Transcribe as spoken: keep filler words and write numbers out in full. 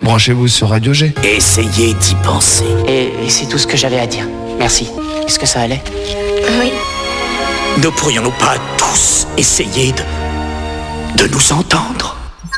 Branchez-vous sur Radio G. Essayez d'y penser. Et, et c'est tout ce que j'avais à dire. Merci. Est-ce que ça allait? Oui. Ne pourrions-nous pas tous essayer de, de nous entendre?